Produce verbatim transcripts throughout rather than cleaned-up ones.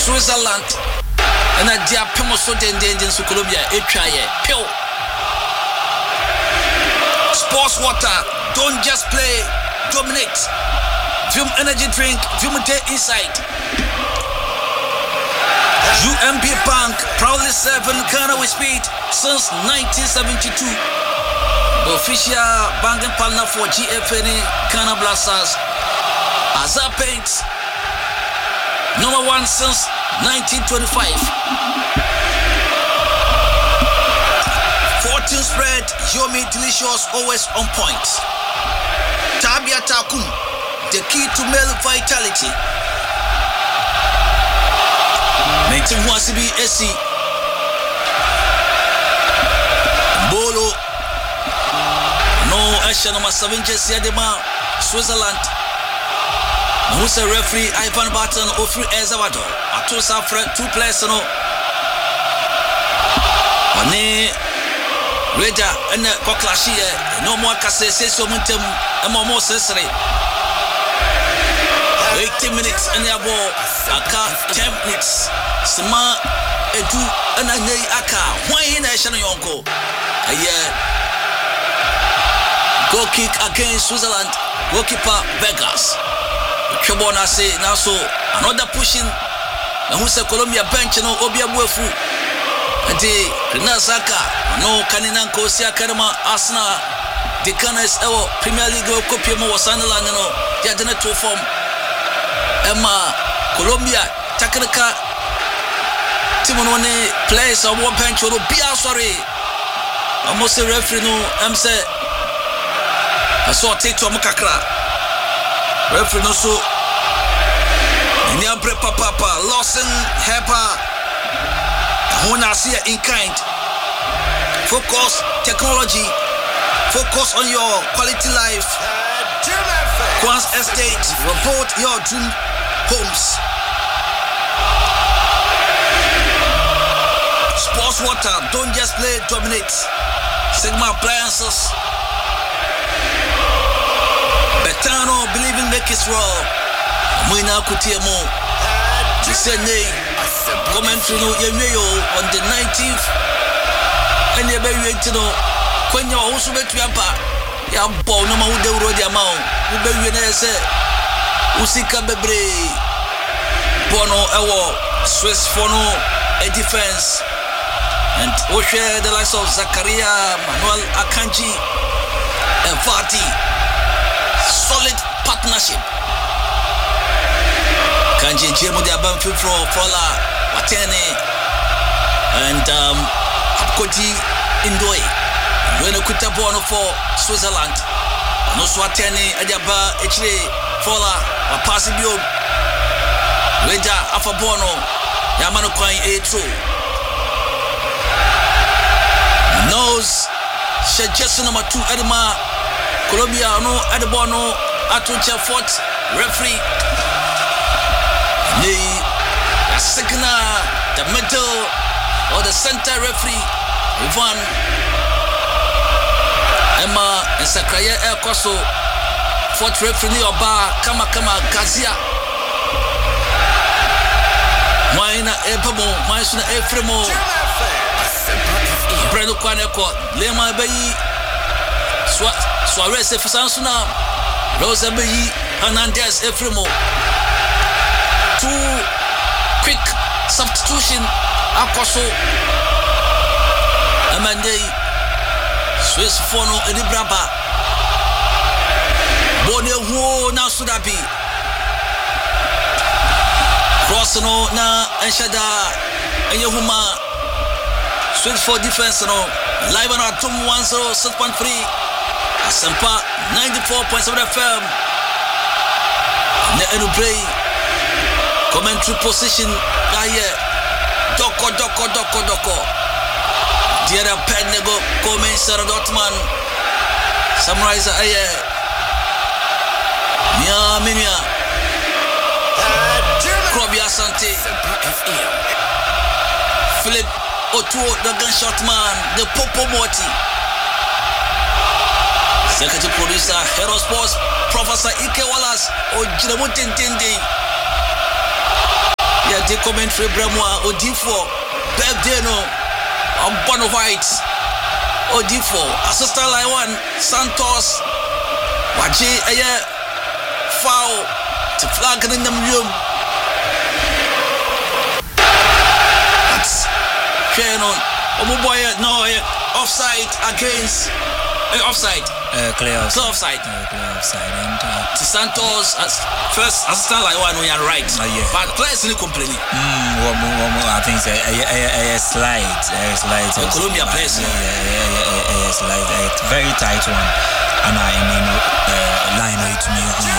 Switzerland. And a dear Pomoso Dendin to Colombia, a try pill. Sports water, don't just play, dominate. Vim energy drink, Vimate inside. U M B Bank proudly serving Ghana with speed since nineteen seventy-two. Official banking partner for G F N Ghana Blasters. Azar Paints, number one since nineteen twenty-five. fourteen spread, yummy, delicious, always on point. Tabia Takum, the key to male vitality. Maintain one C B S C. Bolo. No action number seven Jesse Adema, Switzerland. Who's a referee Ivan Barton or free El Salvador. I told Safra two players no. One Reda and Koklashi no more Casse says momentum and more sensory. eighty minutes and a ball. Aka ten minutes. Sama Edu and a nay Aka. Why in a Shannon Yonko? A year. Goal kick against Switzerland. Goalkeeper Vegas. Chobona say now so another pushing. And who's a Colombia bench no Obia Buefu. And the Renasaka. No Kaninanko Siakarama Asna. The Canas Evo Premier League Copiamo was Sunderland no. Yadana to form. Emma Colombia Takanaka Timonone plays on one bench or be sorry. Almost a referee no I'm say I saw take to Makakra. Referee no so Niabre Papa Lawson Hepa Hona see in kind. Focus technology. Focus on your quality life. Quans Estate report your dream homes. Sports water, don't just play, dominate. Sigma appliances. Betano, believe in make it raw. Muina Kutiamo. You said nay. Commentary no Yemio on the nineteenth. And you baby to know when you're also met to Yampa. Yampo, no more the road amount. You baby say Usika Bebre. Bono Ewo, Swiss Fono, a defense. And we share the likes of Zakaria, Manuel Akanji, and Fati. Solid partnership. Kanji Jemo de Abamfi from Fola, Watene, and um, Abkoti Indoe. When a Kuta Bono for Switzerland. No Swatene, Adaba, Echre, Fola, Wapasibio, Reja, Afabono, Yamano Kwai A two. Knows suggestion number two Edema Colombia no Edebono Atuncha Fort referee the second the middle or the center referee Ivan Emma and Sakraya El Koso Fort referee Oba Kama Kama Gazia Waina Ebamo Maisuna Efremo Breno Kwaneko, Lema Bayi, Suarez Efisansuna, Rosa Bayi, Hernandez Efremo. Two quick substitution, Akoso, Amande, Swiss Fono, Edibraba, Bone Hu, now Sudabi, Crossano, na Enshada, and Yahuma. Switch for defense no. Live on our two one zero six point three. Asampa ninety-four point seven F M. Ne enu play. Commentary position. Aye. Doko doko doko doko. Diara Pednego Komen Sarah Dortmund. Summarizer aye. Mia minia. Krobia Sante. Philip Otuo, the gunshot man, the Popo Moti. Secretary Producer, Hero Sports, Professor Ike Wallace, or Jinamutin Tindi. Yeah, the commentary Bremoa O D four birthday no on Bono White O D four assistant line one Santos Waji a foul to flag in the room. That's train on Omo boy no offside against uh, offside uh, clear offside clear offside uh, clear offside and uh, to Santos as first assistant like one we are right uh, yeah. but players in complaining mm one more, one more I think it's a, a, a, a slide a slide the Colombia players yeah, yeah, yeah, yeah, a slide a very tight one and I mean uh, line it to me here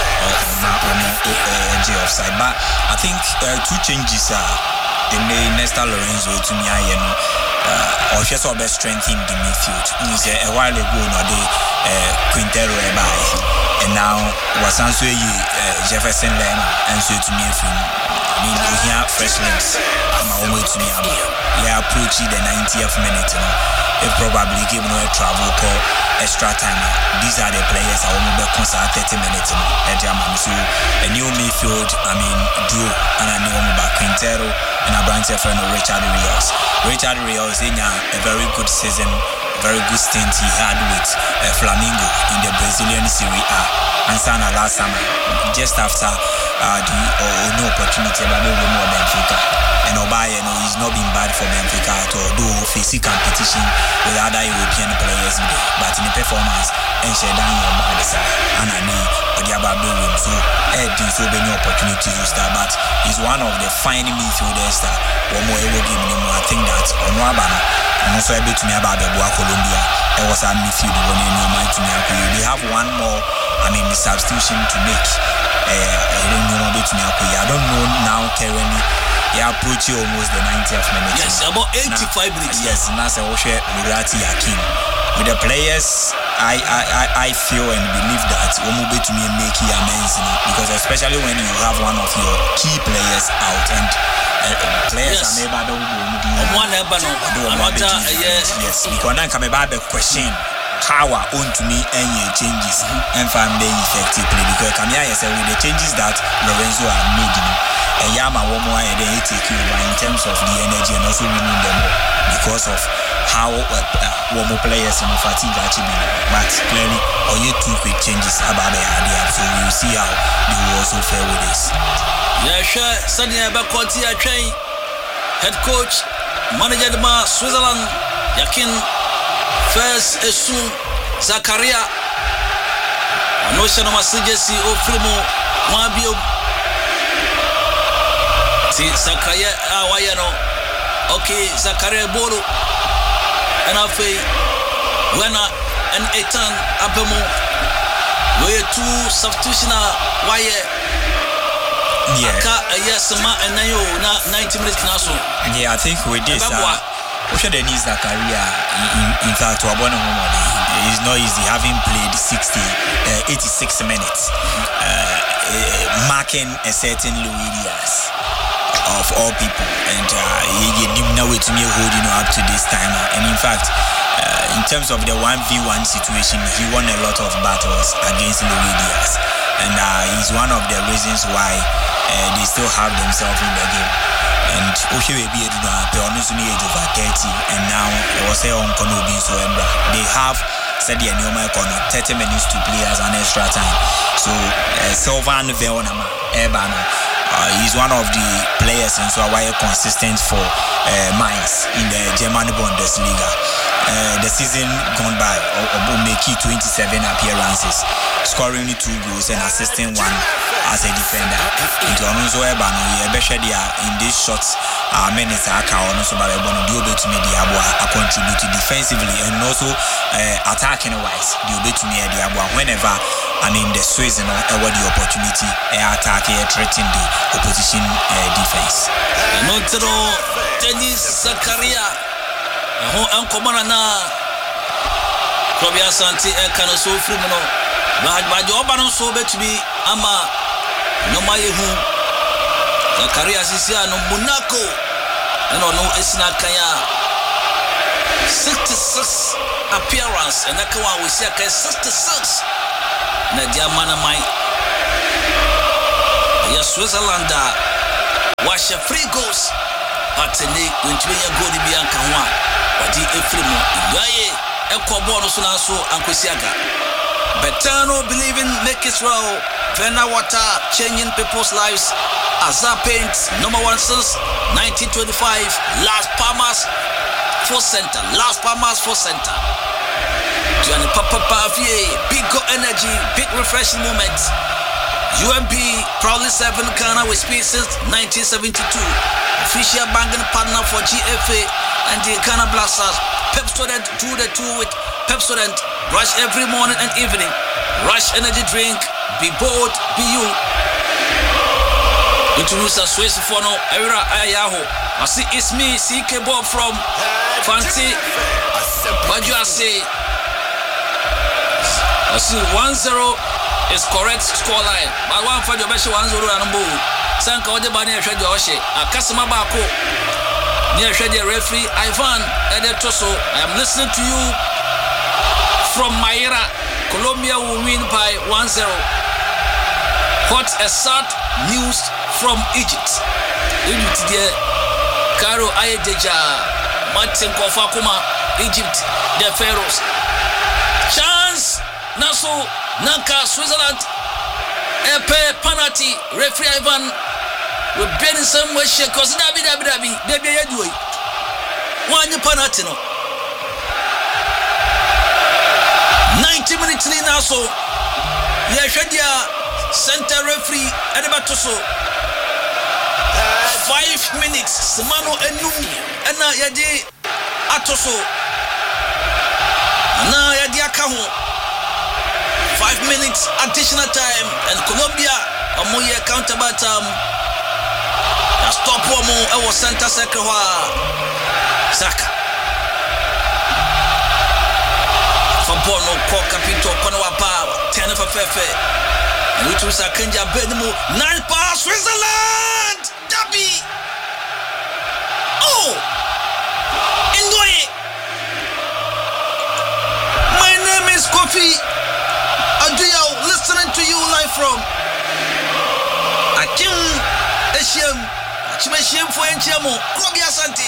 uh, G offside but I think uh, two changes are the Nesta Lorenzo to me you know uh, or just all best strengthen the midfield is a while ago no the uh, Quintero by and now was also uh, Jefferson Lema and so to me from I mean we have fresh links my own to me yeah approaching the ninetieth minute you know it probably give no a travel call extra time these are the players I will be concert thirty minutes you know at Germany so a new midfield I mean duo and I know about Quintero and a branch friend of Richard Rios Richard Rios in a very good season very good stint he had with uh, Flamengo in the Brazilian Serie A and Sana last summer just after uh, the uh, no opportunity but no more Benfica and Obaye no he's not been bad for Benfica at all though facing competition with other European players but in the performance and she down your bad side and I know the Ababo room so Ed so many opportunities to start but he's one of the fine midfielders that one more ever give him I think that on Wabana and also able to me about the Colombia there was a midfield one in your mind to me they have one more I mean the substitution to make uh, I don't know about to me I don't know now currently he approach almost the ninetieth minute yes about eighty-five now, minutes yes and that's a Oshe Murati Yakin with the players I I I feel and believe that Omobe to me make it amazing because especially when you have one of your key players out and uh, players yes. are never one ever no yes yes because now come back the question how are on to me any changes mm-hmm. and find them effectively because come here say with the changes that Lorenzo have made you know, and Yama one more and then take you over in terms of the energy and also winning them because of how uh, uh, one more players in fatigue actually but clearly or you two quick changes about the idea so we will see how they will also fare with this. Yeah, sure. Sunday about Conti train head coach manager the Switzerland Yakin first Esu Zakaria no shano masijesi o filmo mwabio si Zakaria awayano okay Zakaria bolo and afei when an eighteen abemo we two substitution why yeah aka yes ma and na ninety minutes na so yeah I think with this uh, we should need Zakaria in, in fact to abone home it's not easy having played sixty uh, eighty-six minutes uh, uh, marking a certain Luis Diaz of all people and he didn't know it to me holding up to this time and in fact uh, in terms of the one v one situation he won a lot of battles against Luis Diaz and uh, he's one of the reasons why uh, they still have themselves in the game and Oshe will be able to honestly age over thirty and now it was a on Konobi so they have said the new thirty minutes to play as an extra time so uh, Sylvan Veonama Ebano Uh, he's one of the players and so why consistent for uh, Mainz in the German Bundesliga. Uh, the season gone by, Obo make twenty-seven appearances, scoring two goals and assisting one as a defender. Into Alonso Ebano, in these shots, uh, minutes are also by Ebono, the Obe to media contribute defensively and also uh, attacking wise. The Obe to media whenever I mean the Swiss you know, uh, the opportunity uh, attack uh, threaten the opposition uh, defense. Notero Denis Zakaria ho ankomana na Klobia Santi e kana so firi mu no ba ba jo ba no so betumi ama no mayehu Zakaria sisia no Monaco no no esina kanya sixty-six appearance and that one we see okay sixty-six na dia mana mai ya Switzerland wa she free goals. But today, when you go to Bianca one, or the Efremo, Indoye, Eko Bonus Naso, and Kusiaga. Betano believe in make Israel, Vena water, changing people's lives. Azar Paints, number one since nineteen twenty-five, Las Palmas for center, Las Palmas for center. Johnny Papa Pavie, big go energy, big refreshing moments. U M B proudly serving Ghana with speed since nineteen seventy-two. Official banking partner for G F A and the Ghana Blasters. Pepsodent do the two with Pepsodent. Rush every morning and evening. Rush energy drink. Be bold, be you. Introduce a Swiss for no era Ayaho. I see it's me, C K Bob from Fancy. What do I say? I see one zero is correct scoreline. But one for your best one zero and move. Sanka Ode Bani Shred Yoshi. A customer Bako. Near Shred referee Ivan Edetoso. I am listening to you from Maira. Colombia will win by one zero. What a sad news from Egypt. Egypt there. Caro Ayedeja. Martin Kofakuma. Egypt. The Pharaohs. Chance. Naso. Nanka. Switzerland. Epe. Penalty. Referee Ivan. We're betting some way. Because Dabi Dabi Dabi. Dabi Yadui. One penalty no. ninety minutes in Naso. Yeshadia. Center referee Edebatoso. Five minutes. Semano enu ena yadi atoso. Na yadi akaho. Five minutes additional time and Colombia amoye counterbatam. Ya stop omo ewo center circle wa Saka. Fabono ko kapito kono wa pa ten for fefe. And we choose a Kenya Benimo, nine pass, Switzerland! Dabi! Oh! Indoye! My name is Kofi Aduyao, listening to you live from Akim Eshem, Achimeshem for Enchemo, Kobi Asante.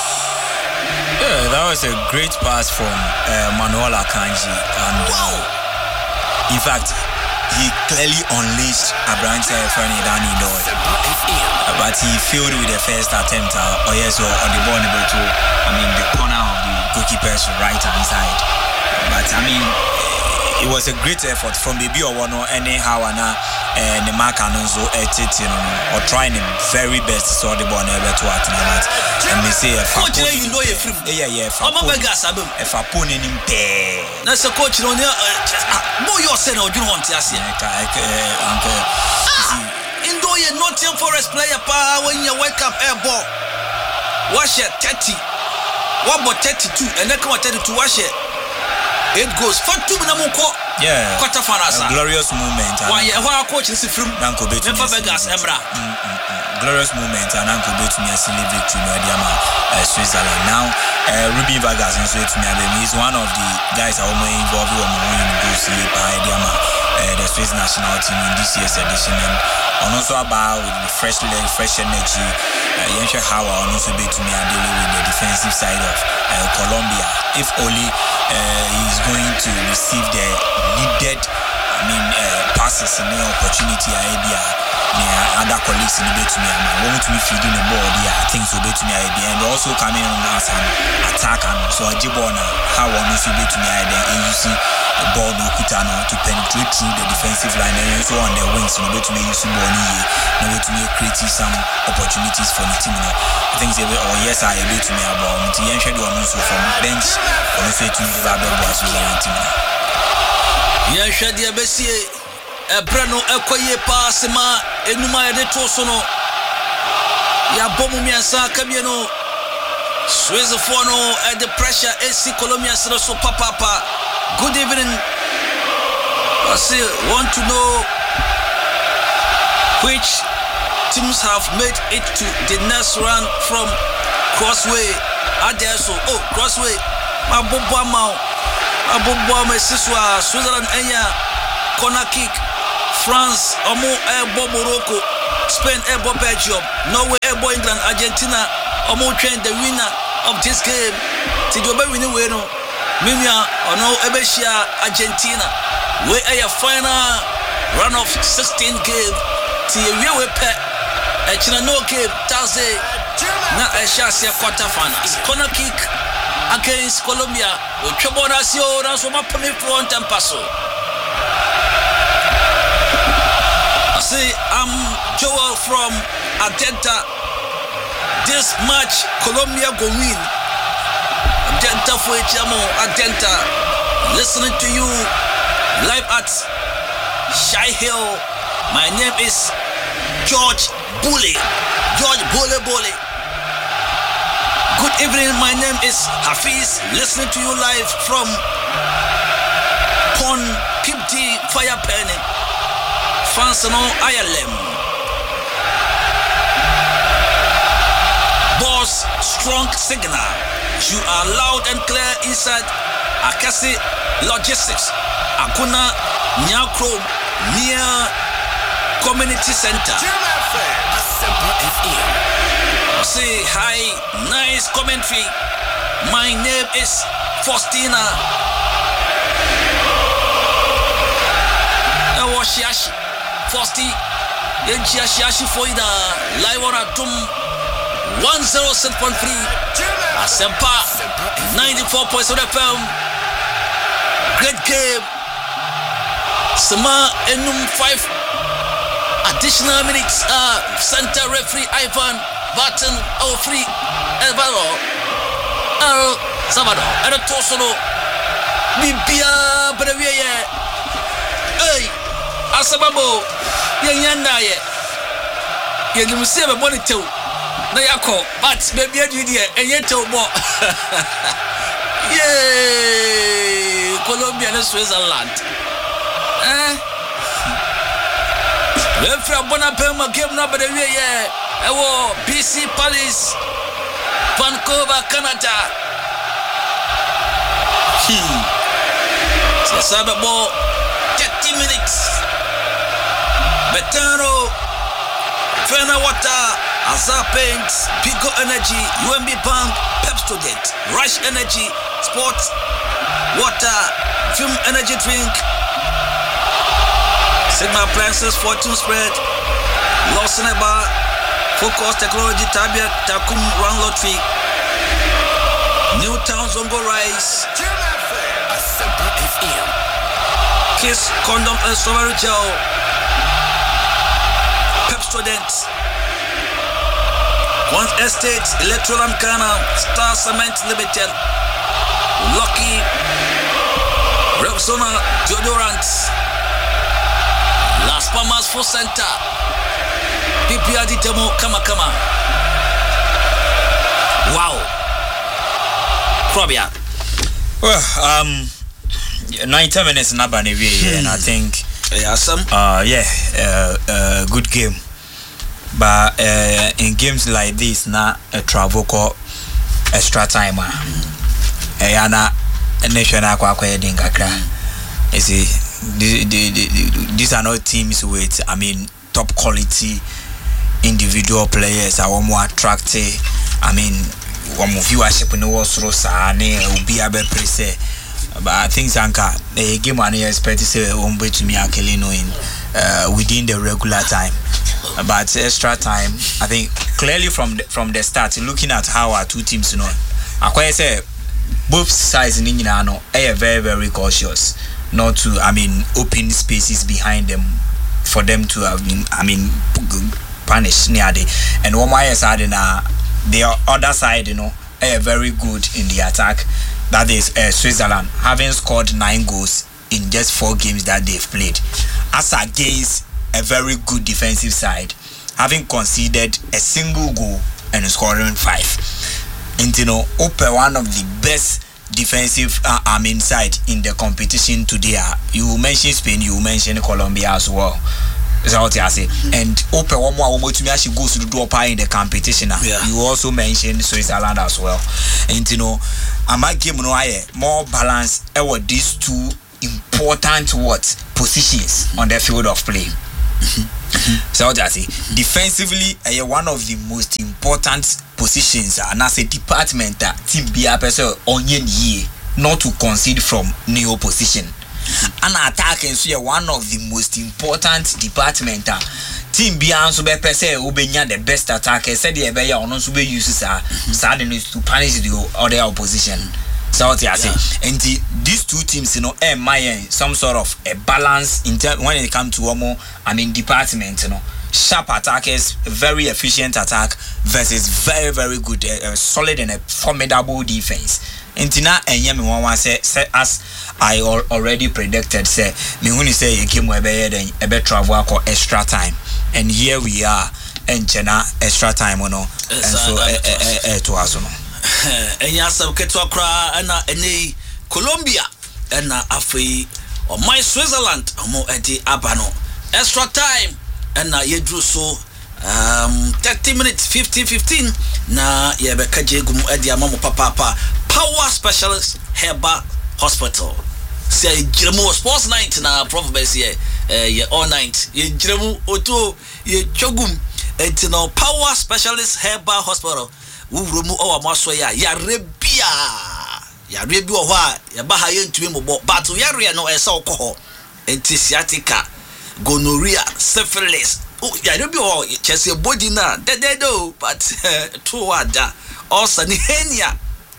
Yeah, that was a great pass from uh, Manuel Akanji. And uh, in fact, he clearly unleashed Abrante Fernie Danny Doy. But he failed with the first attempt. Uh, or yes, or on the ball number two. I mean, the corner of the goalkeeper's right hand side. But I mean, it was a great effort from the B O one anyhow and the mark and also editing or trying the very best to sort the ball never to at and they say if coach you know you free yeah yeah if I if I put in pay that's a coach no no you say no you want to say uncle Indo ye Nottingham Forest player pa when you wake up air ball wash it thirty what about thirty-two and then come at thirty-two wash it it goes for two minutes. Yeah, quarter finals. Glorious moment. Why? Why coach is from Nanko Betu? Never Vegas, Ebra. Glorious moment. And Nanko Betu me a silly victory no Diama Switzerland. Now, Ruby Vargas in Switzerland. He's one of the guys who are involved with the see by Diama the Swiss national team in this year's edition. And also about with the fresh leg, fresh energy. Yensha Hawa also be to me and dealing with the defensive side of Colombia. If only he's going to receive the needed, I mean, uh, passes and the opportunity I be uh, other colleagues in the bit to me. I want to be feeding the ball. Yeah, things will be to me and also coming on as an attacker. So I jibona how one also be to me and you see the ball no kutano to penetrate through the defensive line and so on the wings. No way to me using ball no way to me creating some opportunities for the team. I think they will. Oh yes, I be to me about the young shadow also from bench. Also to me about the boys with the team. Yeah, Shadia Bessie, a Brano, a Koye Passima, Enuma de Tosono, Ya Bomumiansa, Cabiano, Swizofono, at the pressure, A C Colombia, so Papa. Good evening. I still want to know which teams have made it to the next round from Crossway. Adesso, oh, Crossway, Mabobama. Abobama Siswa, Switzerland Enya, corner kick, France, Amo Ebo Morocco, Spain able Belgium, Norway able England, Argentina, omo train the winner of this game. Ti do be win we no. Mimia ono ebeshia Argentina. We a final run of sixteen game. Ti we we pe e china no game Thursday. Na e share quarter finals. Corner kick against Colombia. We Chobonasio na so ma pami front and passo. I say I'm Joel from Adenta. This match Colombia go win. Adenta for Chamo Adenta. Listening to you live at Shy Hill. My name is George Bully. George Bully Bully. Good evening, my name is Hafiz. Listening to you live from Pon Kipti Fire Penny. Fansano Ireland. Boss strong signal. You are loud and clear inside Akasi Logistics. Akuna Nyakro near Community Center. Say hi, nice commentary. My name is Faustina. Ewo Shiashi. Fausti. Yenchia Shiashi Foida. Live on Atum one oh six point three. Asempa ninety-four point seven F M. Great game. Sama Enum five additional minutes. Uh, center referee Ivan Barton oh free Elvaro El Salvador and a Tosono Bibia Brevia. Hey, Asababo Yanyana ye. You see a money too. Na yako, but maybe you did and yet more. Yay, Colombia and Switzerland. Eh? We're from Bonapelma game number the way, yeah. Ewo B C Palace, Vancouver, Canada. Hmm. So Sababo, thirty minutes. Betano, Fena Water, Azar Paints, Pico Energy, U M B Bank, Pep Student, Rush Energy, Sports, Water, Film Energy Drink, Sigma Appliances, Fortune Spread, Lawson Bar, Focus Technology, Tabia, Takum Run Lottery, Newtown Zongo Rice, Kiss Condom and Strawberry Gel, Pep Students, One Estate, Electron Ghana, Star Cement Limited, Lucky, Rexona, Deodorants, Las Palmas Food Center, P P R D Demo, Kama Kama. Wow. Probia. Well, um, ninety minutes na ba hmm. and I think yeah, some. Uh, yeah, uh, uh, good game. But uh, in games like this, na a travel call extra time. Ah, eh, na national kwa kwa edinga kra. You see, the, the, the, these are not teams with, I mean, top quality individual players are more attractive. I mean, one viewership no was so sane ubi abe prese. But I think Zanka the game one expect to say on to me actually knowing uh, within the regular time. But extra time, I think clearly from the, from the start, looking at how our two teams, you know, I say both sides in India no are very very cautious not to, I mean, open spaces behind them for them to have been, I mean, punished near the and one my side in uh, the other side, you know, are very good in the attack. That is uh, Switzerland, having scored nine goals in just four games that they've played, as against a very good defensive side, having conceded a single goal and scoring five. And you know, Ope, one of the best defensive uh, I mean side in the competition today. Uh, you mentioned Spain, you mentioned Colombia as well. Is that what you say? And Ope, one more, one more to me, actually goes to the door in the competition. Uh. Yeah. You also mentioned Switzerland as well. And you know, I might give no more balance over these two important what positions on the field of play. So what I say, defensively, uh, one of the most important positions, and as a department that team be a person on ye not to concede from new position. And attacking so one of the most important department that team be also be per se obenya the best attacker said the be ya ono so be use sa sa to punish the other opposition. So what I say, and the, these two teams, you know, eh, my some sort of a balance in term when it comes to Omo, I mean department, you know, sharp attackers, very efficient attack versus very very good, uh, uh, solid and a formidable defense. And tina and yemi one say say as I al already predicted, say me when you say you came where be then a better travel for extra time, and here we are, and Chena extra time, you know, and so eh eh to us, you know. Enya sam ketwa kra na ene Colombia na afei o my Switzerland omo edi abano extra time na yedru so um thirty minutes fifteen fifteen na yebeka jegum edi amamo papa Power Specialist Herbal Hospital say jiremu sports night na prof base here eh all night ye jiremu oto ye chogum enti no Power Specialist Herbal Hospital wurumu owa maso ya ya rebia ya rebi o ho ya ba ha yentumi mobo but ya re no esa okoho enti sciatica gonorrhea syphilis oh ya rebi o chese body na dededo but to wada also ni henia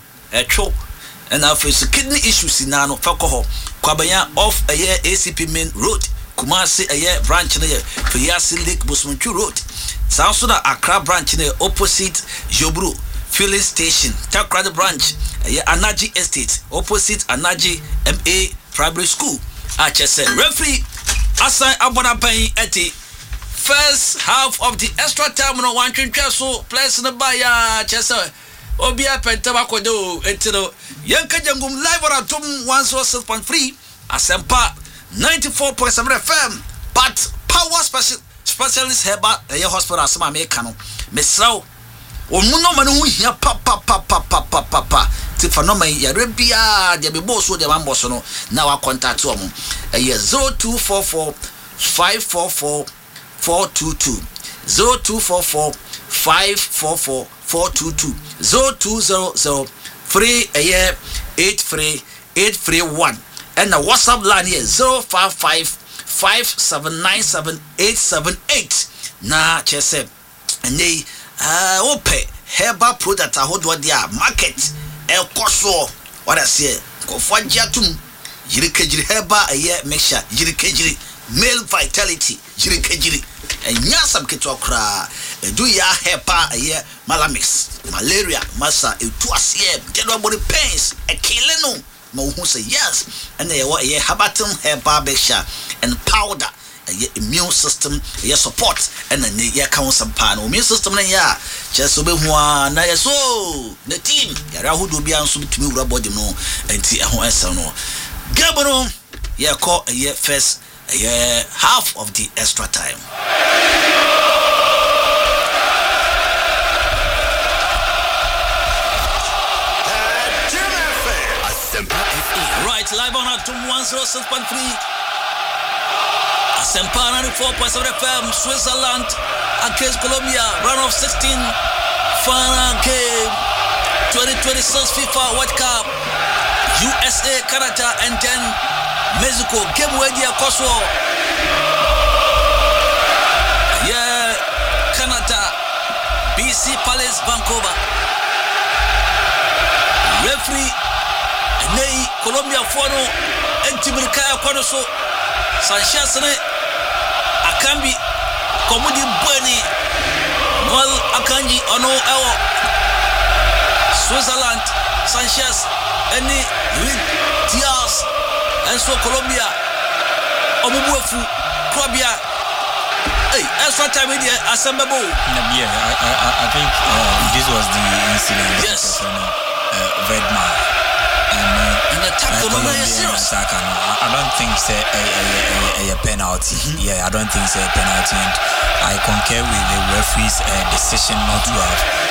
etwo and after kidney issues na no fakoho kwabanya off a year A C P main road Kumasi a year branch na Fiasi Lake Busmunchu road South Accra branch na opposite Jobru filling station Takrade branch a year Anaji estate opposite Anaji M A primary school H S N referee Asai Abonapai eti first half of the extra time no one twenty so place in the baya Chesa Obia Pentabako do etino Yanka Jangum live on Atom one oh six point three Asempa ninety-four point seven F M but Power Special Specialist Herbal a hospital asema mekano mesrao omuno manu hia pa pa pa pa pa pa pa pa ti fanoma ya rebia de be boss de man boss no na wa contact omo eh zero two four four five four four four two two zero two four four five four four four two two zero two zero zero three eight three eight three one and the WhatsApp line here zero five five five seven nine seven eight seven eight na chese and they uh ope herbal product ahodo dia market e koso what I say ko fajiatum yirikejiri herbal aye mixture yirikejiri male vitality yirikejiri enya sam keto kra edu ya hepa aye malamix malaria masa etu asie dedo body pains e kileno ma who say yes and they what aye habatum herbal mixture and powder aye immune system aye support and then ya kan some pan immune system na ya just obe hu na ya so the team ya rahudo bia nso bitumi wura body no enti ehon esa no gabono ya call aye first aye half of the extra time. Right, live on at one oh six point three Asempa ninety-four point seven F M Switzerland against Colombia round of sixteen final game twenty twenty-six FIFA World Cup U S A, Canada and then Mexico game where they are Kosovo. Yeah, Canada B C Palace Vancouver referee Nei Colombia fono Entimirikaya Konoso Sanchez ne Akambi Komudi Bweni Noel Akanji Ono Ewo Switzerland Sanchez Eni Luis Diaz and so Colombia Omubuefu Colombia hey extra time in the assemble yeah I, I, I think uh, this was the incident yes of, uh, Vedman and uh, and the tackle uh, is serious. I, I don't think it's a, a, a, a, a penalty. Mm-hmm. Yeah, I don't think it's a penalty, and I concur with the referee's uh, decision not to have uh,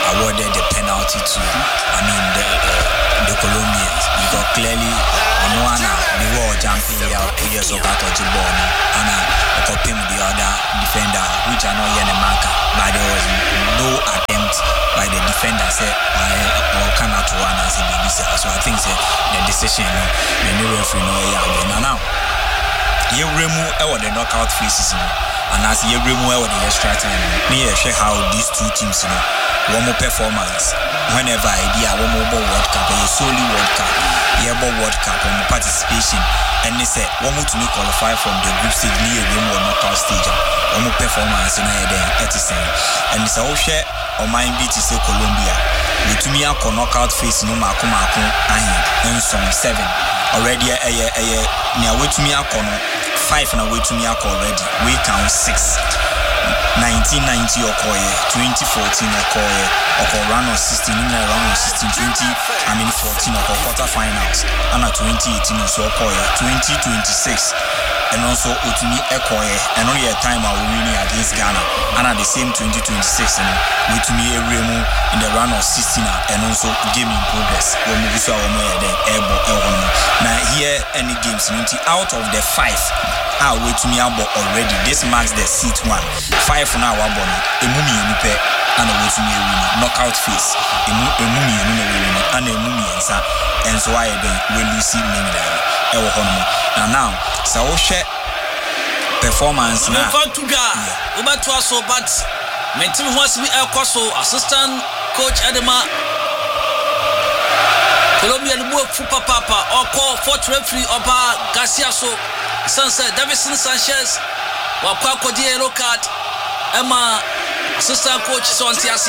awarded the penalty to, I mean, the uh, the Colombians, because clearly Moana they were jumping out players of that of the ball and uh, copying the other defender, which are not yet a marker, but there was no attempt by the defender say or cannot one as a baby. So I think say, the decision the new referee no yeah now you remove our the knockout phases and as you remove our the extra time me share how these two teams you know one more performance whenever idea one more World Cup or solely World Cup yeah World Cup on participation and they say one more to qualify from the group stage near room or knockout stage one more performance in there at the same and it's all share on my beat is Colombia with me a knockout phase no mako mako and some seven already a a a near with me a five and away to me already we count six nineteen ninety okoye twenty fourteen okoye oko round of sixteen in round of sixteen twenty I mean fourteen oko quarter finals and at twenty eighteen so okoye twenty twenty-six and also Otumi Ekoye and only a time I will winning against Ghana and at the same twenty twenty-six and we to me Remu in the round of sixteen and also game in progress when we saw now here any games out of the five I wait to me about already this marks the seat one five now about a mummy and a way to me knockout face a mummy and a mummy and so I then will you see me now now so share performance now fun to ga over to us but my team wants me El Coso assistant coach Adema Colombian work for papa or call for referee Oba Garcia so Sunset Davison Sanchez wakwa kodi yellow card Emma assistant coach so antiasie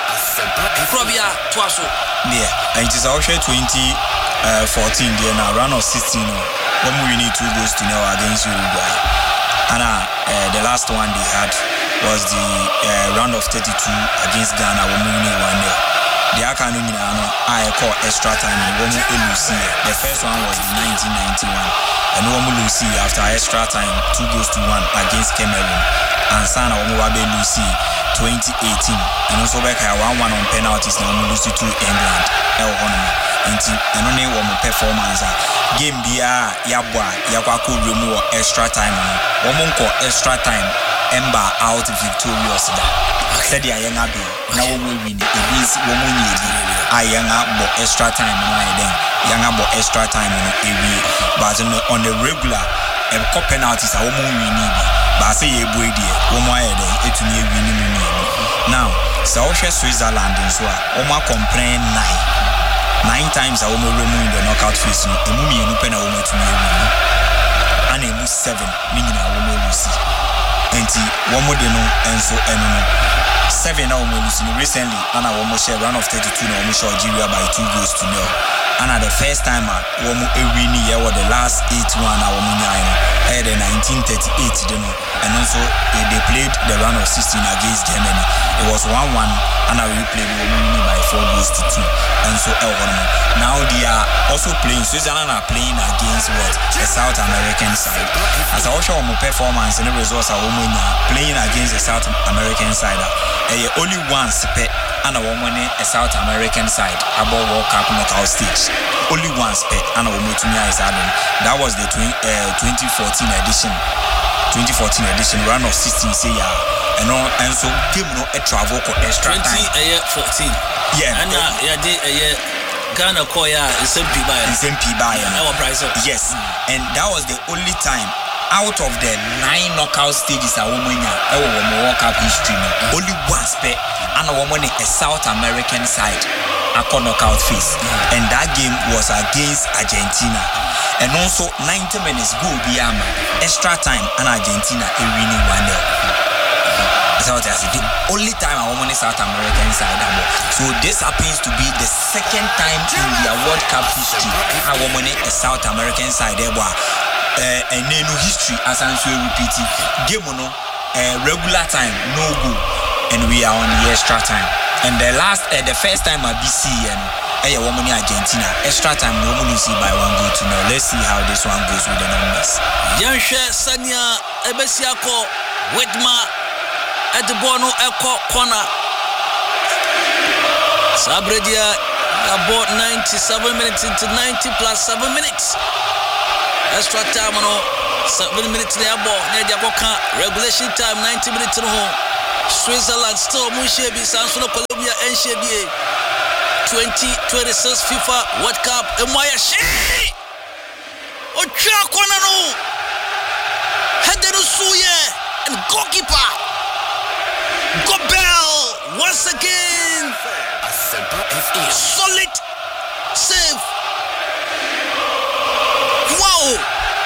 Probia twaso yeah and it is our share twenty fourteen there now round of sixteen when we need two goals to now against Uruguay and uh, uh, the last one they had was the uh, round of thirty-two against Ghana when we win one nil the akanu nyina no I call extra time when we lose the first one was in nineteen ninety-one and we lose after extra time two goals to one against Cameroon and sana we wabe lose twenty eighteen and also back one one on penalties now we lose to England el hono nti eno ne wo performance game bia yabwa yakwako remu extra time no wo monko extra time ember out victorious da said ya yenga be na wo win it means wo monyedi ayenga bo extra time no ayen yenga bo extra time no ewi but on the regular e ko penalties a wo mon win ni ba say ye boy die wo mo ayen etuni ewi ni mu now so Switzerland nso a wo ma complain nine Nine times I will remove in the knockout phase. A mummy and open a woman to me. And a move seven, meaning I will lose. And one more than no, and so and no. Seven now losing recently, and I almost share run of thirty-two, and almost Algeria by two goals to nil. And at the first time, I won every year or the last eight one, I won I had a nineteen thirty-eight, and also they played the round of sixteen against Germany. It was one one, and I replayed Romania by four goals to two. And so now they are also playing. Switzerland are playing against what the South American side. As I also on my performance and the results are playing against the South American side. Uh, only once pet and a woman a South American side about World Cup knockout stage. Only once pet and a woman to me is adding. That was the twenty fourteen edition. twenty fourteen edition round of sixteen say yeah. And on and so game no a travel for extra time. twenty fourteen. Yeah. And uh, yeah, they uh, Ghana Koya is M P by is M P by our price. Yes. And that was the only time out of the nine knockout stages a woman ya e wo World Cup history no only once pe and a woman a South American side a knockout phase. And that game was against Argentina. And also ninety minutes go be ama extra time and Argentina a winning one nil. That's the only time a woman is South American side. So this happens to be the second time in the World Cup history a woman is South American side. Uh, and then history as I'm so repeating game no uh, regular time no go and we are on the extra time. And the last uh, the first time I B C and a woman in Argentina extra time no one see by one goal to now. Let's see how this one goes with the numbers. Yanshe Sanya Ebesiako Wedma at the Bono Echo corner. Sabredia about ninety-seven minutes into ninety plus seven minutes. Extra time no seven minutes na ball na dia boka regulation time ninety minutes no home. Switzerland still Mushebi Sansuno Colombia and Shebi twenty twenty-six FIFA World Cup Emwaya She Ocha Konano Header Suye and goalkeeper Gobel once again solid save. Wow,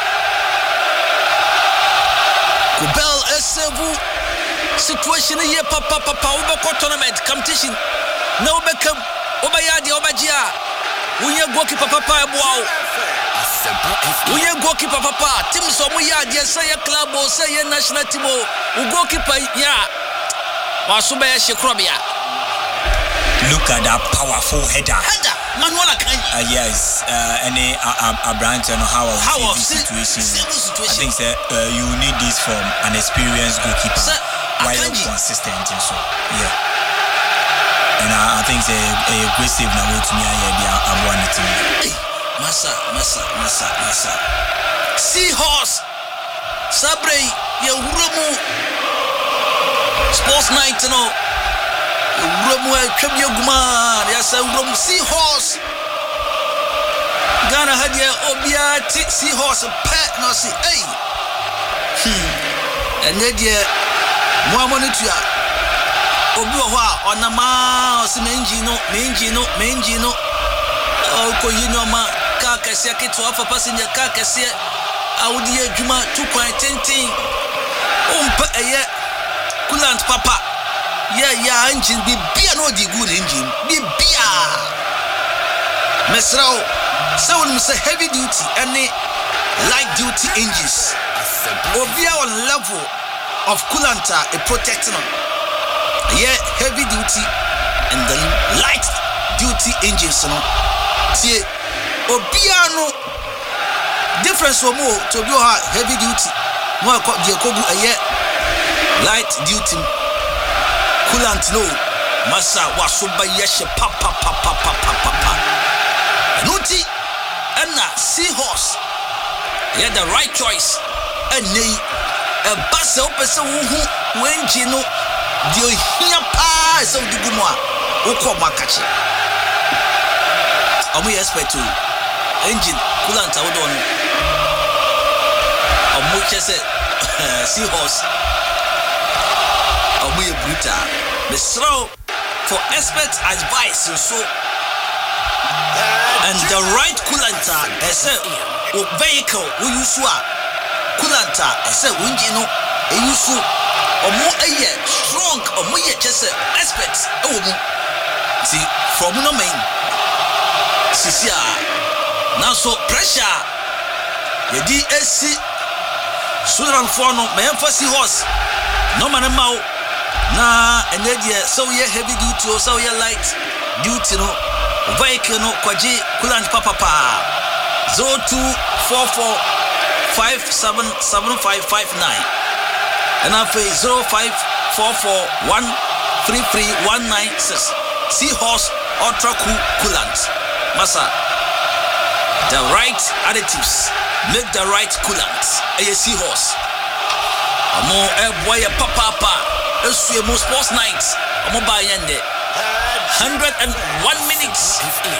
Gobel a save situation here papa papa Ubako tournament competition no become Obayadi Obajia Uye goalkeeper papa wow Uye goalkeeper papa team so muyadi say club or say national team goalkeeper ya Wasubaya Shekrobia. Look at that powerful header. Header, Manuela Kanyi. Uh, yes, uh, any a brand and how how of situation. I think that uh, you need this from an experienced goalkeeper. Sir, while consistent and so yeah. And uh, I think it's a, a great save now to me. I want it to me. Massa, Massa, Massa, Massa. Seahorse, Sabre, ya Urumu. Sports night, you know. Urumu, Kebio Guma, yes, Urumu Seahorse. Ghana had ya Obia Seahorse, pet, no see, hey. Hmm. And then ya Mwamonitua. Obiwa on a mouse, Mengino, Mengino, Mengino. Oh, Koyinoma, Kakasia, to offer passenger Kakasia. Audia Juma, two point ten. Umpa a year. Coolant Papa. Yeah, yeah, engine be beer no the good engine. Be beer. Mesrao, so we say heavy duty and light duty engines. Obia on level of coolant a protecting them. Yeah, heavy duty and the light duty engines. No, see, Obia no difference or more to be heavy duty. No, I call the Kobu a year. Light duty coolant no massa wasuba yeshe papa papa papa papa nuti and Seahorse yeah the right choice and nay a bus open so who when jino dio here pa so the gumwa uko makachi amu expect to engine coolant awon amu chese Seahorse Omuye brutal. The slow for expert advice so and the right coolant is a vehicle we use coolant is a engine a use omu aye strong omuye just expert omu see from no main sisia now so pressure the D S C Sudan for no me emphasis horse no man mau na energy so ye heavy duty or so ye light duty no vehicle no kwaji coolant papa pa zero two four four five seven seven five five nine and I pay zero five four four one three three one nine six. Seahorse ultra cool coolant massa the right additives make the right coolant a Seahorse amo e boy papa pa esu mo sports nights amo ba yende one hundred one minutes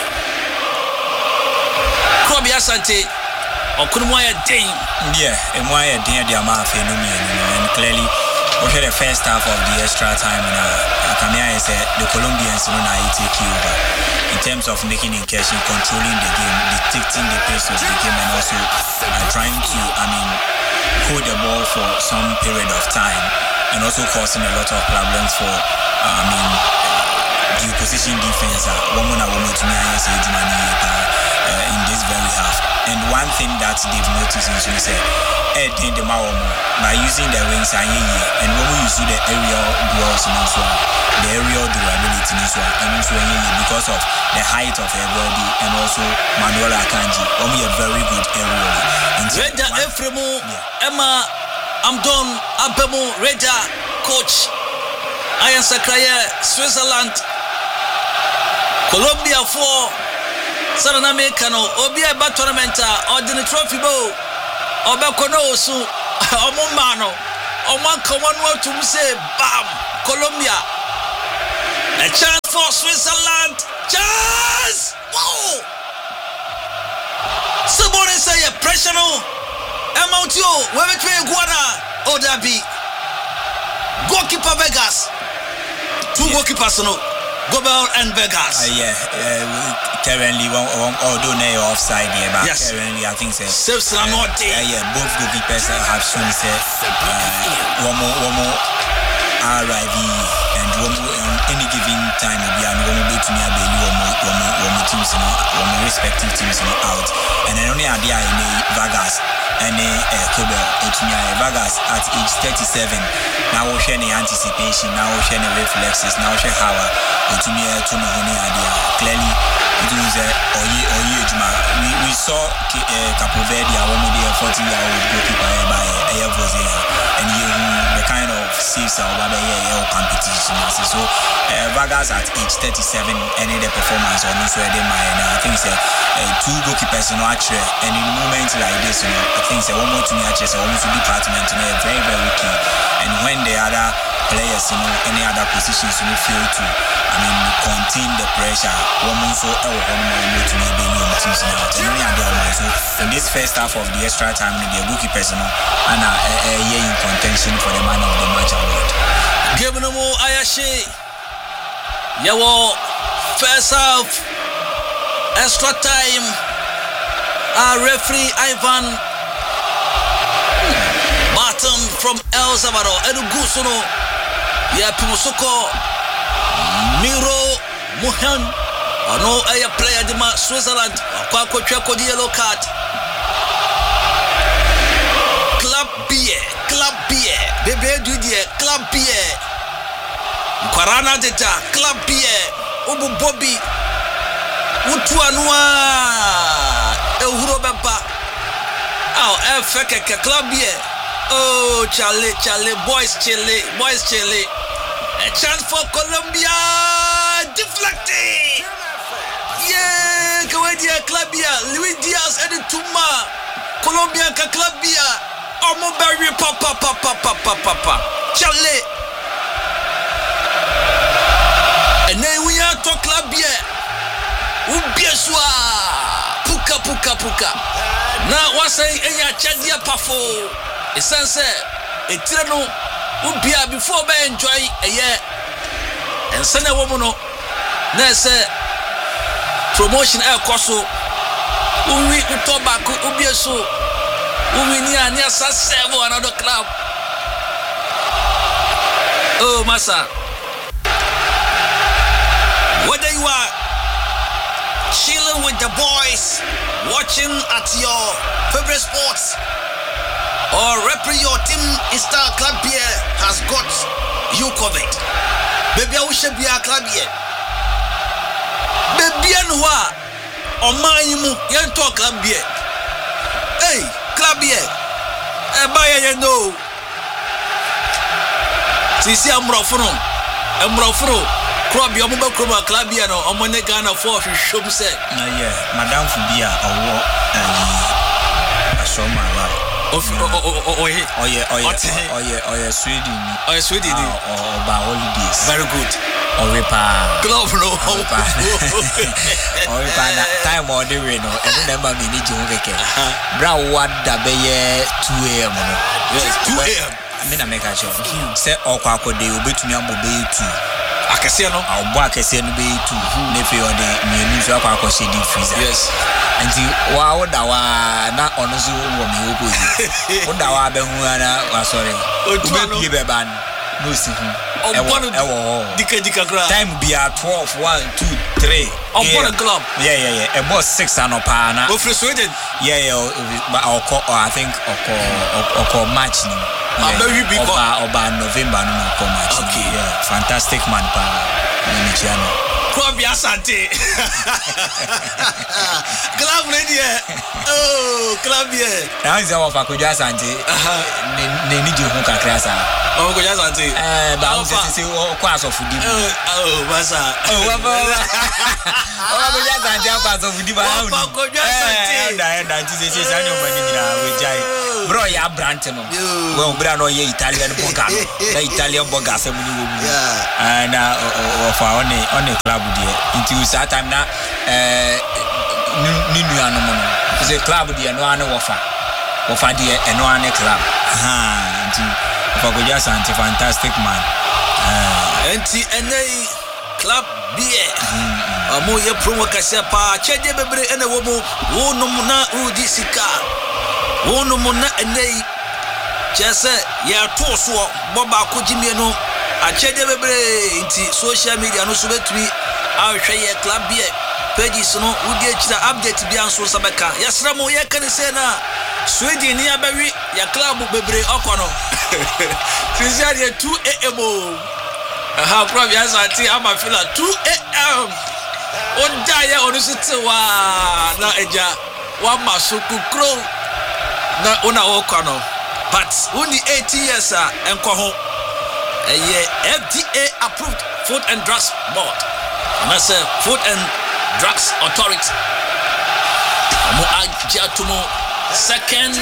Kobe Asante okunmoya day yeah e moya day dia ma fe no mi and clearly over the first half of the extra time and uh, Kamia is uh, the Colombians no na take over in terms of making incursion, controlling the game, dictating the pace of the game and also uh, trying to I mean hold the ball for some period of time and also causing a lot of problems for uh, I mean uh, the opposition defense uh, one more woman to me in this very half. And one thing that they've noticed is you say eh the mawomo by using the wings and and when we use the aerial duels and also the aerial durability and also because of the height of her body and also Manuela Akanji only a very good aerial and Reda Efremo Emma Amdon Abemo Reda coach Ayan Sakraya Switzerland Colombia for Southern America no obi e ba tournament or the trophy bowl Obekono so Omumano Omanka one word to say bam Colombia. A chance for Switzerland. Chance! Wow! Somebody say a pressure no amount you where we train Guana or there be goalkeeper Vegas. Two goalkeepers no Gobel and Vegas. Uh, yeah, uh, currently one, one although they are offside here, but yes. currently I think so. Saves uh, uh, yeah, both goalkeepers have shown say uh, one more one more R I V and one more on any given time we are one more to me one more one more one more teams no one more respective teams no out and then only idea in the Vegas and uh Cobel to me Vegas at age thirty-seven now we share the anticipation now we share the reflexes now we share how to me to know any idea clearly it is a oye oye juma we we saw uh, Capo Verde a woman there forty year old goalkeeper by a Vozia and you the kind of saves our baby yeah competition so uh, Vegas at age thirty-seven any the performance or no so they my I think say uh, two goalkeepers you know actually and in moments like this you know I think say one more to me actually say almost department you know very very key and when the other players you know any other positions you know feel to I mean contain the pressure one more so our one more to me being on teams now and any other so in this first half of the extra time the goalkeepers you know and a uh, in contention for the man of the match award. Give no more Ayashi. Yawo first half extra time. Our referee Ivan Barton from El Salvador Edu Gusono. Ya Pimusoko Miro Muhan. No aya player de Switzerland. Kwa kwa kwa yellow card. Club beer, club beer, bebe dudier, club beer. Kwarana deta, club beer, Ubu Bobby, Utuanua, Ehuro Bempa. Oh, Efeke, club beer. Oh, Charlie, Charlie, boys, Chile, boys, Chile. A chance for Colombia, deflected. Yeah, Kawadia, club beer, Luis Diaz, and Tuma, Colombia, club beer. Omo berry papa papa papa papa Charlie. And then we are talk club here. Ubieswa puka puka puka. Now what's say enya chadia pafo. Esanse etire no ubia before be enjoy a year. And send a woman no. Na say promotion e koso. Uwi utobako ubieso. Uwinia near Sassevo, another club. Oh, Massa. Whether you are chilling with the boys, watching at your favorite sports, or repping your team star club here has got you covered. Baby, I wish be a club here. Baby, and what? On my you can't talk club here. Hey! Club here, eh, buy you know. Sisi amrofuno, amrofuno. Club you mumba club club here no. Amone Ghana for show me say. Na yeah, Madame Fubia owo eh asoma la. Oh oh oh oh yeah. Oh yeah, oh yeah, oh yeah, oh yeah, Sweden. Oh yeah, Sweden. Oh, about holidays. Very good. Oripa club no Oripa Oripa na time on the rain no and remember me need you keke bra what da be two a m no yes two a m me na make a sure say okwa akode obetumi ambo be two akese no awbo akese no be two na fe ode me nu so akwa akose di freezer yes nti wa oda wa na ono so wo me obozi oda wa be hu na wa sorry obepie be ban no si hu ewo dika dika gra time be at twelve one two three on the club yeah yeah yeah e boss six anopa na go free Sweden yeah yeah but I think oko oko match ni yeah oba oba November no ko match okay yeah fantastic man pa Nichiano Club Asante. Club Radio. Oh, Club here. Now is our Fakuja Asante. They need you who can class. Oh, Fakuja Asante. Eh, but I'm saying oh, class of food. Oh, Masa. Oh, what about Fakuja Asante? Class of food. Fakuja Asante. That that is a sign of money with Jai. Bro, ya Branton. Well, Brano, ye Italian Boga. The Italian Boga, and uh, for on a on a club there. Into that time now, uh, Ninu Anomono. It's a club there, no one offer. Offer there, and no one club. Ah, Fakuja Asante, fantastic man. N T N A Club beer. Amu ye promo kasepa. Cheje bebre ene womu. Wono muna udi sika. Wono muna ene. Chese ya toso boba kujimie no. Acheje bebre inti social media no so betumi ahwe ye club beer pages no udi echira update bia nso sabeka yasra mo ye kan se na Sweden ni abawi ya club bebre okono since ya two a m aha club ya Asante ama fila two a m onda ya onusite wa na eja wa masuku kro na ona okono but only eighty years a enko ho eye F D A approved Food and Drugs Board and that's a Food and Drugs Authority. Mo ajatumo second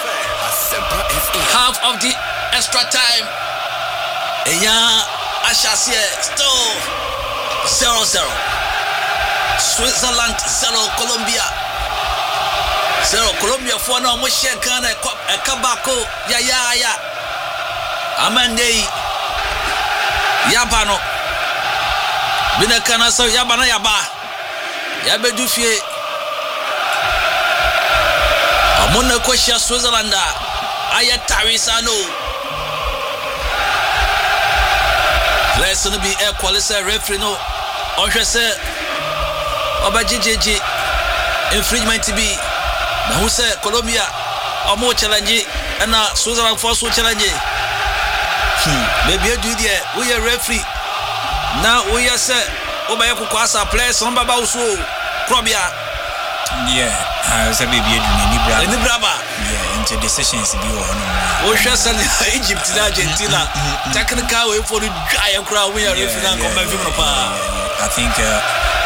half of the extra time. Eya Ashasie still zero zero. Switzerland zero Colombia zero. Colombia for now mo share Ghana e kabako ya ya ya. Amande Yabano Bina kana so yabana yaba Yabedu fie Amona kwesha Switzerland aya tarisano Let's be air quality referee no onhwe se obajijiji infringement be na hu se Colombia omo challenge na Switzerland for so challenge maybe you do there we are referee now we are say obaya kukwasa players on baba uso Colombia yeah I say baby you do ni braba ni braba yeah into decisions be on o hwesa Egypt na Argentina technical way for the dry crowd we are referee na come back from pa I think uh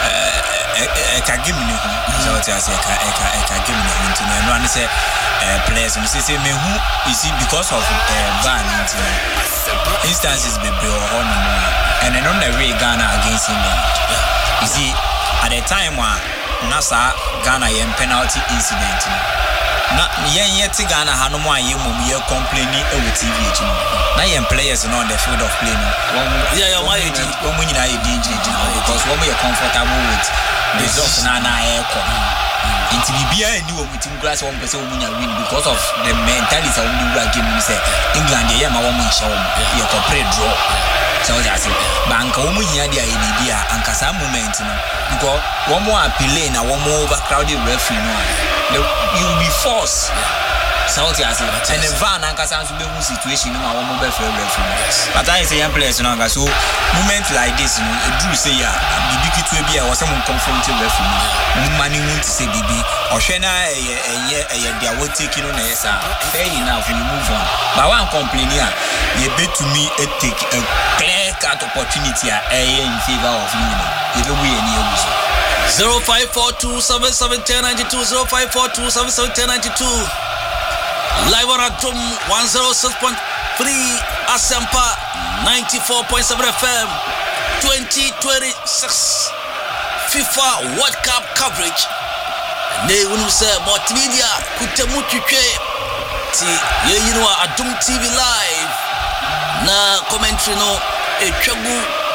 I can give me so I say I can I can give me into no one say players you say me who is it because of ban into instances be be on and then on the way Ghana against England you see at the time when Nasa Ghana yen penalty incident na yen yet Ghana ha no mo aye mum ye complaining e with T V each na yen players no on the field of play no yeah yeah my age one mo nyina ye D J because one mo ye comfortable with the result na na air ko into bibia any wo team class one person wo nya win because of the mentality of the game we say England ye ma wo mo nche wo ye corporate draw so that's it banka wo mo nya dia ye dia anka sa moment no because wo mo appeal na wo mo overcrowded referee no you will be forced so that's it and the van anka sa so be mu situation no ma wo mo be fair referee but I say young players no anka so moment like this no e do say ya bibi kitu e bia wo say mo confront referee money won't say bibi Oshena eh eh eh dia what taking on esa fair enough you move on but one complain here you bet to me a take a clear cut opportunity eh in favor of you you be we any use zero five four two seven seven one zero nine two zero five four two seven seven one zero nine two live on Atom one oh six point three Asempa ninety-four point seven F M twenty twenty-six FIFA World Cup coverage. Ne wonu se multimedia kutemu twetwe ti ye yinu Adum T V live na commentary no etwagu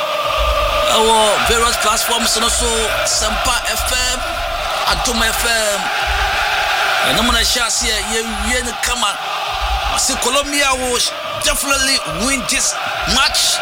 our various platforms no so Sampa F M Adum F M and I'm gonna share ye ye ne kama I say Colombia will definitely win this match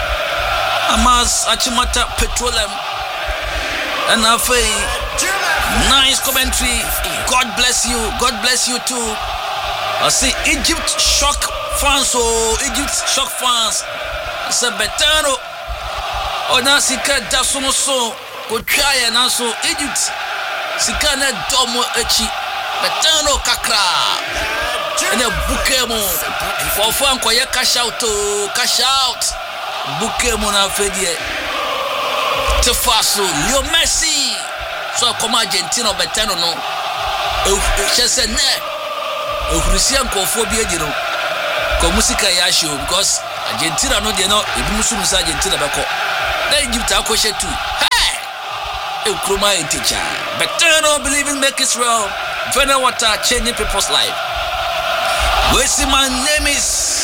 Amas Achimata Petroleum and I say nice commentary. God bless you. God bless you too. I see Egypt shock fans. Oh, Egypt shock fans. It's a Betano. Ona sika da so no so ko twaye na so Egypt sika na domo echi betano kakra ene bukemo for for ankoye cash out to cash out bukemo na fedie te faso Leo Messi so come Argentina betano no e chese ne e Christian kofo bi agiro ko musika ya show because Argentina no de no ebi musu musa Argentina beko na Egypt akoshe tu hey e kroma enticha betano believe in make Israel Vena water changing people's life. We see my name is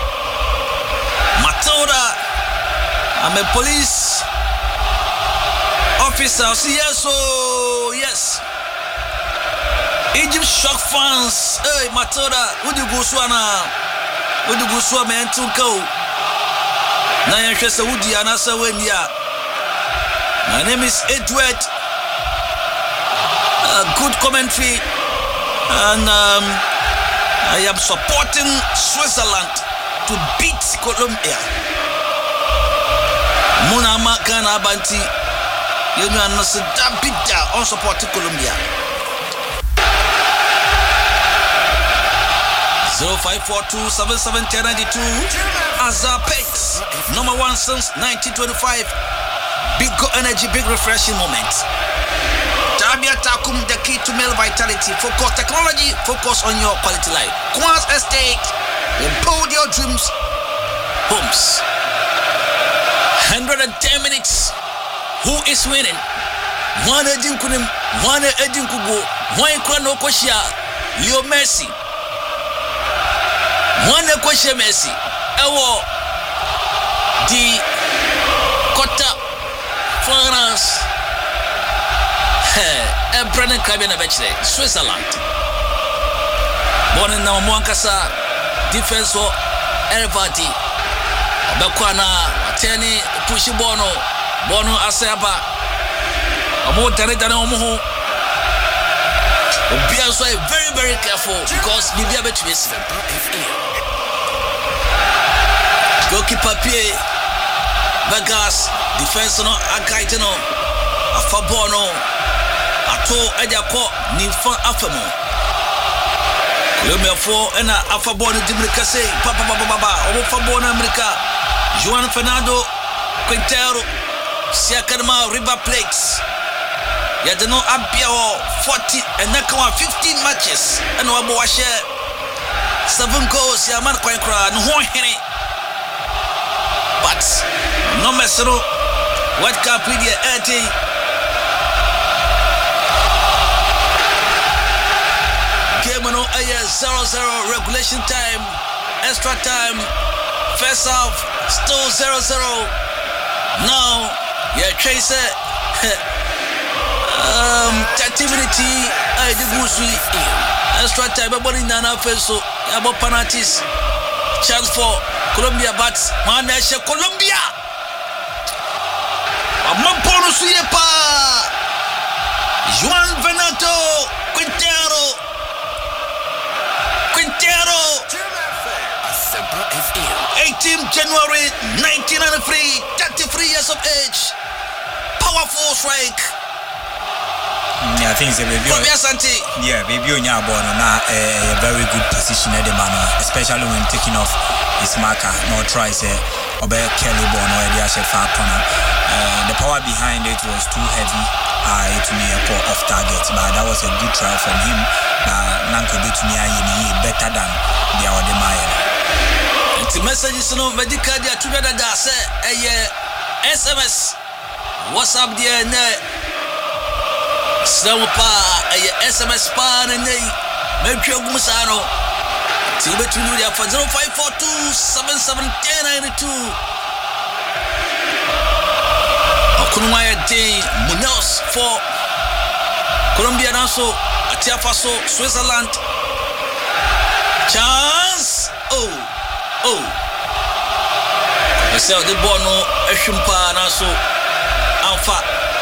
Matilda. I'm a police officer. See, yes, oh, yes. Egypt shock fans. Hey, Matilda, would you go swana? Would you go swam and to go? Naya Chesa Woody and Asa Wendia. My name is Edward. Uh, good commentary. And um, I am supporting Switzerland to beat Colombia. Mona Makana Banti, you know, I'm not beat on supporting Colombia. zero five four two seven seven one zero nine two Azapex, number one since nineteen twenty-five. Big go energy, big refreshing moment. Tabia Takum, the key to male vitality. Focus technology, focus on your quality life. Quans Estate, build your dreams homes. one hundred ten minutes. Who is winning? One Edin Kunim, one Edin Kugo, one Krano Koshia, Leo Messi. One Koshia Messi. Ewo, the Kota France. Eh, Brennan Kabina Bachelor, Switzerland. Born in Namuankasa, defense for everybody. Bakwana, Teni, Pushi Bono, Bono Asaba, Amo Tanitana Omoho. Be also very, very careful because you be able to miss. Goalkeeper Pierre, Vegas, defense no, Akaitano, Afabono. Ato Ajako Nifa Afamo Colombia four and Afabon Dimrica say Papa Baba Baba Ofabon America Juan Fernando Quintero Siakarma River Plates Yadano Abiao forty and Nakawa fifteen matches and Waboashe seven goals Yaman Quankra no Henry but no Messero what Cup with the eighty game on a zero zero regulation time, extra time, first half, still zero zero. Now, yeah, Tracer, um, thirty minutes, I did extra time, but in Nana Feso, about penalties, chance for Colombia, but Manasha Colombia. Mampolo Suyepa, Juan Venato, Quintero. eighteenth January nineteen ninety-three, thirty-three years of age. Powerful strike. Yeah, I think it's a baby. Yeah, baby on your born now a very good position at the manner, especially when taking off his marker. No try say Obey Kelly born or the Ashe far corner. The power behind it was too heavy. Uh, it to me a poor off target, but that was a good try from him. Nanko do to me better than the other Maya. The messages no medical dia together that say eh S M S WhatsApp dia na Snaw pa eh S M S pa na nei me twa gumusano tibe tunu dia for zero five four two seven seven one zero nine two Okunwa ya day Munoz for Colombia also Atiafaso Switzerland chance oh Oh, I said the bono Eshumpa Naso Alpha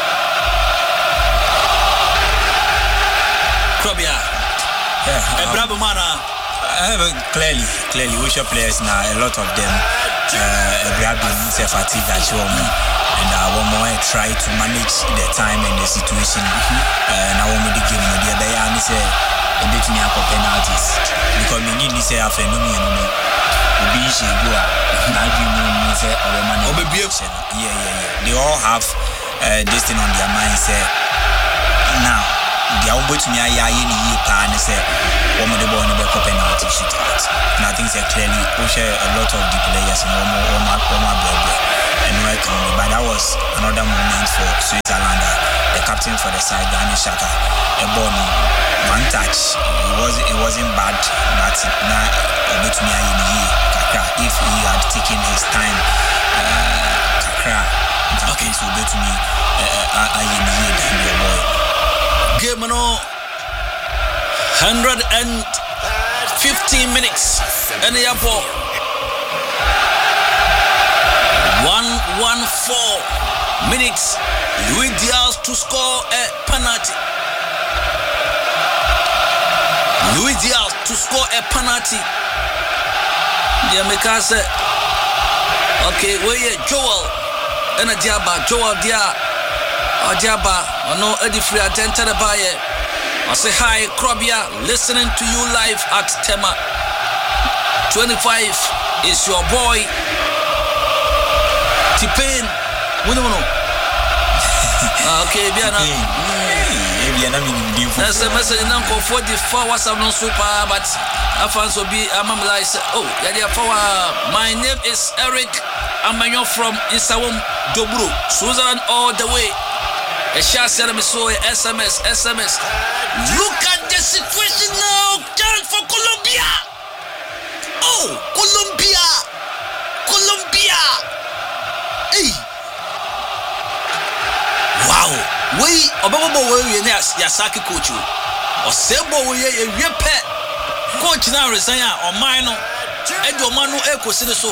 Krobia. Yeah, um, bravo mana. Uh, clearly, clearly, we show players now. A lot of them, uh, grabbing self fatigue at home. and uh, one more try to manage the time and the situation. Uh, now one more the game, the other I say a bit me up penalties because me need to say after no me no be easy go. Now you mean say our money. Yeah, yeah, yeah. They all have uh, this thing on their mind. Say now they are going to me. I I need to say one more the ball in the penalty shootout. And I think say clearly we share a lot of the players and one more one more one more baby and welcome me. But that was another moment for Switzerland. The captain for the side, Granit Xhaka, a ball one touch. It wasn't it wasn't bad, but now a bit me if he had taken his time, uh, okay, so bet me, I am here, dear boy. Game no, hundred and fifteen minutes, and the airport. One one four minutes. Luis Diaz to score a penalty. Luis Diaz to score a penalty. Yeah, because okay, where Joel and a Diaba, Joel Dia or Diaba, or no Eddie Free attended the buyer. I say hi, Krobia, listening to you live at Tema. twenty-five is your boy T-Pain. Okay, Biana. That's a message now for forty-four was I'm not super, but I found so be I'm like, oh, yeah, my name is Eric. I'm from Isawam Dobro, Susan all the way. A shot said me so S M S, S M S. Look at the situation now, chance for Colombia. Oh, Colombia, Colombia. Hey. Wow, we Obama we Yasaki coach or Sebo we a pet coach now resign or mine and your manu echo so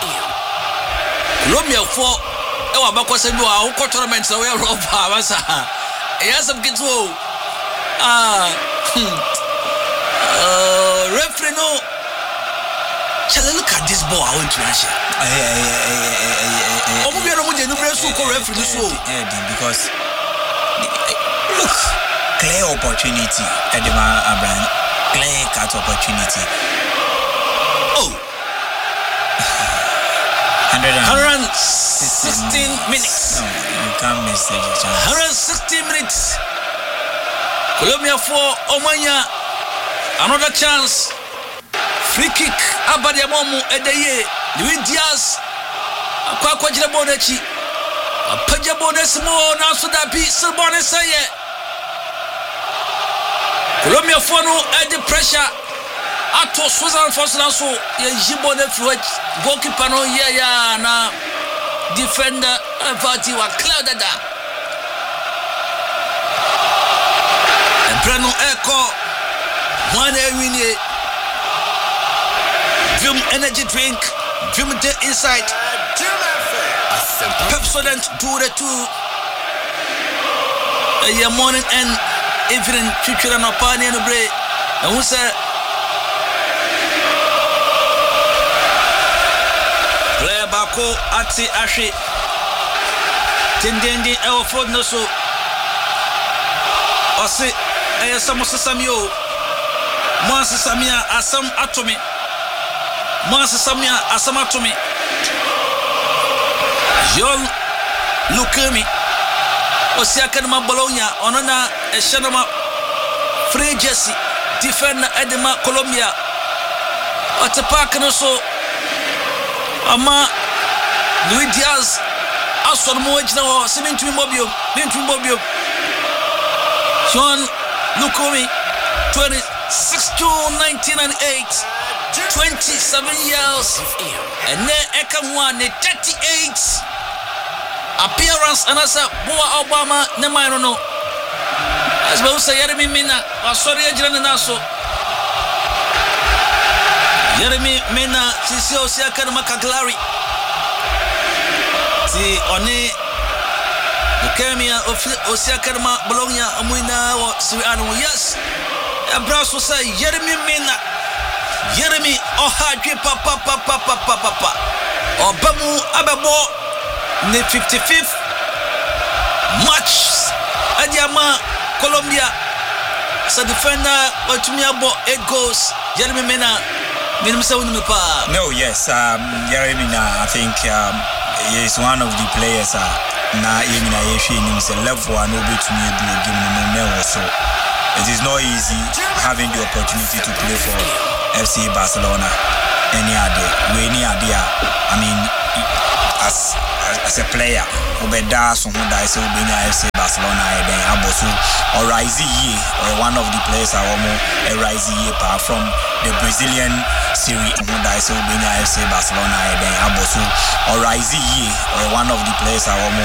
Romeo for our back was a new tournament so we're rob Havasa. Yes, I'm getting to ah referee no. Shall I look at this ball? I want to answer. Oh, we are not going to be so correct for this role. Because look, clear opportunity, Edema Abraham, clear cut opportunity. Oh, one hundred sixteen minutes. No, you can't miss the chance. one hundred sixteen minutes. Colombia for Omanya, another chance. Free kick, Abadiamomu Edeye, Luis Diaz, Aqua Jirabonechi, a Pajabonessimo, Nasudapi, Silbonesaye. Colombia Fono at the pressure. Ato Switzerland for Sanso, Yajibone Fluid, goalkeeper no ya na defender, Vati wa Claudada. And Breno Echo, one winnie. Vim energy drink, Vim the inside. Pepsodent do the two. A morning and evening, future and upon in the break. And who said, Player Bako, Ati Ashi, Tindendi, our Ford Noso. Or say, I am some Samio, Monsa Samia, Asam Atomi. Monsa Samia, Asama to me. John Lukemi, Osiakanama Bologna, Onana, a Shanama, Free Jesse, defender Edema Colombia. At the park and also Ama Luis Diaz, Aston Moich now, seeming to be mobile, being to mobile. John Lukemi, twenty-six to nineteen and eight. twenty-seven years and then Eka one thirty-eight appearance and as a Boa Obama Nemano no as well say Jeremy Mina or sorry Naso Jeremy Mina Sisio Siakanama Kaglari see Oni Lukemia of Osiakanama Bologna Amuina or Siriano yes a brass will say Jeremy Mina Jeremy Ohadri papa papa papa papa Obamu Ababo ne fifty-fifth match Adiama Colombia as a defender but to me about eight goals Jeremy Mena minimum seven pa. No, yes, um Jeremy Mena I think um he is one of the players uh, na Yemina Yeshi is a level and over to me do game no so it is not easy having the opportunity to play for F C Barcelona any other way any idea I mean as as a player obeda so who die so be F C Barcelona and then abosu or rise ye or one of the players are more a rise ye apart from the Brazilian series who die so be F C Barcelona and then abosu or rise ye or one of the players are more